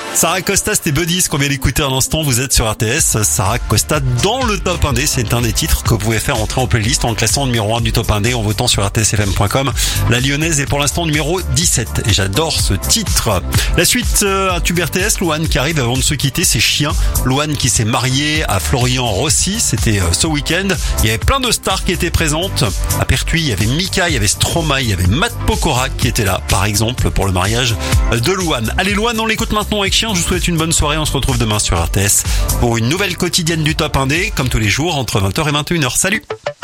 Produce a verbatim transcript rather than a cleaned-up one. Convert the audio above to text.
Sarah Costa, c'était Buddies qu'on vient d'écouter à l'instant. Vous êtes sur R T S. Sarah Costa dans le top un D. C'est un des titres que vous pouvez faire entrer en playlist en classant numéro un du top un D en votant sur r t s f m point com. La Lyonnaise est pour l'instant numéro dix-sept. Et j'adore ce titre. La suite, euh, un tube R T S. Louane qui arrive avant de se quitter. C'est Chien. Louane qui s'est mariée à Florian Rossi. C'était euh, ce week-end. Il y avait plein de stars qui étaient présentes. À Pertuis, il y avait Mika, il y avait Stromae, il y avait Matt Pokora qui était là, par exemple, pour le mariage de Louane. Allez, Louane, on l'écoute maintenant avec Chien. Je vous souhaite une bonne soirée. On se retrouve demain sur R T S pour une nouvelle quotidienne du top un D, comme tous les jours, entre vingt heures et vingt et une heures. Salut!